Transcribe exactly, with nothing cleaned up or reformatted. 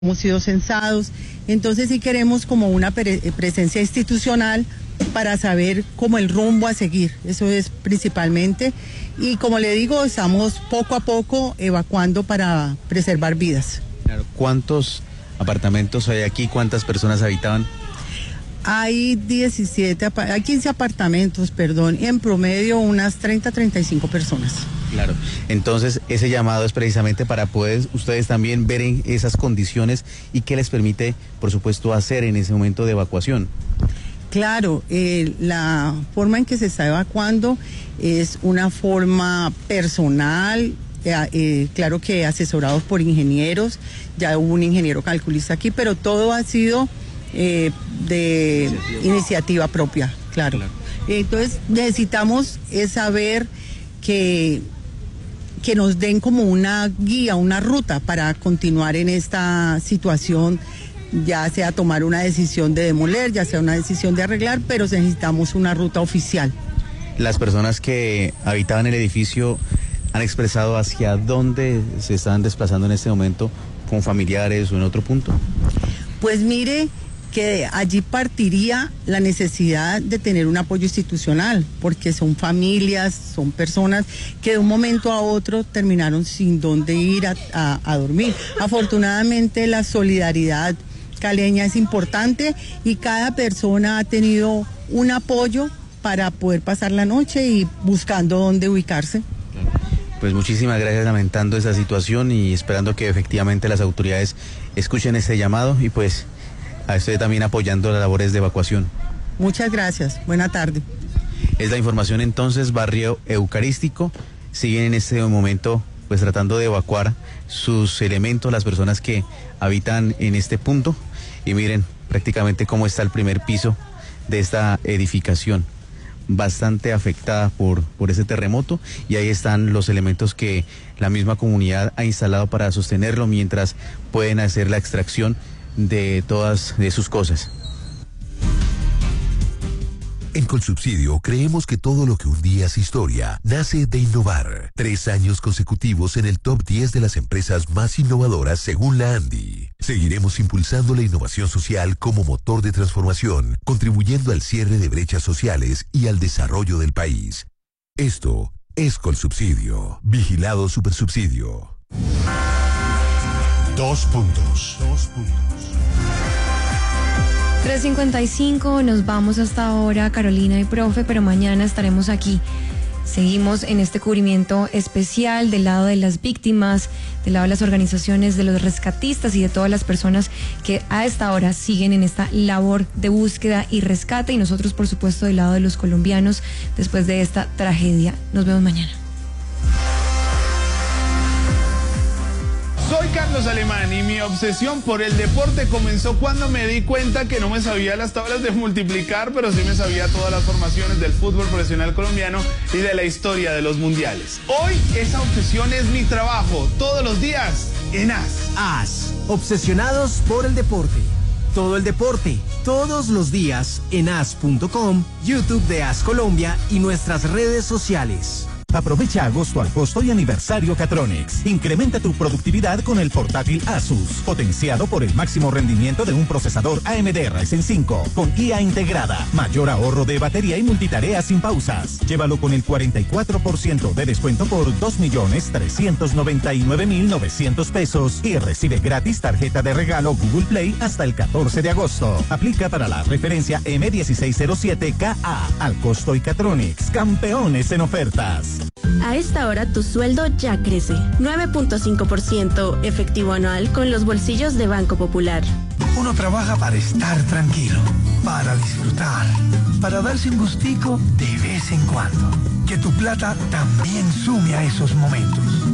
hemos sido censados, entonces sí queremos como una pre presencia institucional para saber como el rumbo a seguir, eso es principalmente, y como le digo, estamos poco a poco evacuando para preservar vidas. Claro. ¿Cuántos apartamentos hay aquí? ¿Cuántas personas habitaban? Hay diecisiete, hay quince apartamentos, perdón, y en promedio unas treinta, treinta y cinco personas. Claro, entonces ese llamado es precisamente para poder ustedes también ver en esas condiciones y qué les permite, por supuesto, hacer en ese momento de evacuación. Claro, eh, la forma en que se está evacuando es una forma personal, eh, eh, claro que asesorados por ingenieros, ya hubo un ingeniero calculista aquí, pero todo ha sido eh, de iniciativa, iniciativa propia, claro. claro. Entonces necesitamos es saber que... que nos den como una guía, una ruta para continuar en esta situación, ya sea tomar una decisión de demoler, ya sea una decisión de arreglar, pero necesitamos una ruta oficial. Las personas que habitaban el edificio han expresado hacia dónde se están desplazando en este momento, con familiares o en otro punto. Pues mire, que allí partiría la necesidad de tener un apoyo institucional, porque son familias, son personas que de un momento a otro terminaron sin dónde ir a, a, a dormir. Afortunadamente la solidaridad caleña es importante y cada persona ha tenido un apoyo para poder pasar la noche y buscando dónde ubicarse. Pues muchísimas gracias, lamentando esa situación y esperando que efectivamente las autoridades escuchen este llamado y pues a usted también apoyando las labores de evacuación. Muchas gracias, buena tarde. Es la información entonces, Barrio Eucarístico, siguen en este momento pues tratando de evacuar sus elementos, las personas que habitan en este punto, y miren prácticamente cómo está el primer piso de esta edificación, bastante afectada por, por ese terremoto, y ahí están los elementos que la misma comunidad ha instalado para sostenerlo mientras pueden hacer la extracción de todas de sus cosas. En Colsubsidio creemos que todo lo que un día es historia nace de innovar. Tres años consecutivos en el top diez de las empresas más innovadoras según la ANDI. Seguiremos impulsando la innovación social como motor de transformación, contribuyendo al cierre de brechas sociales y al desarrollo del país. Esto es Colsubsidio. Vigilado Supersubsidio. Dos puntos. Dos puntos. tres cincuenta y cinco, nos vamos hasta ahora, Carolina y profe, pero mañana estaremos aquí. Seguimos en este cubrimiento especial del lado de las víctimas, del lado de las organizaciones, de los rescatistas y de todas las personas que a esta hora siguen en esta labor de búsqueda y rescate, y nosotros, por supuesto, del lado de los colombianos después de esta tragedia. Nos vemos mañana. Soy Carlos Alemán y mi obsesión por el deporte comenzó cuando me di cuenta que no me sabía las tablas de multiplicar, pero sí me sabía todas las formaciones del fútbol profesional colombiano y de la historia de los mundiales. Hoy esa obsesión es mi trabajo, todos los días en A S. A S, obsesionados por el deporte. Todo el deporte, todos los días en A S punto com, YouTube de A S Colombia y nuestras redes sociales. Aprovecha agosto al costo y aniversario Catronics. Incrementa tu productividad con el portátil Asus, potenciado por el máximo rendimiento de un procesador A M D Ryzen cinco, con I A integrada, mayor ahorro de batería y multitarea sin pausas. Llévalo con el cuarenta y cuatro por ciento de descuento por dos millones trescientos noventa y nueve mil novecientos pesos y recibe gratis tarjeta de regalo Google Play hasta el catorce de agosto. Aplica para la referencia M dieciséis cero siete K A. Al costo y Catronics, campeones en ofertas. A esta hora tu sueldo ya crece. nueve punto cinco por ciento efectivo anual con los bolsillos de Banco Popular. Uno trabaja para estar tranquilo, para disfrutar, para darse un gustico de vez en cuando. Que tu plata también sume a esos momentos.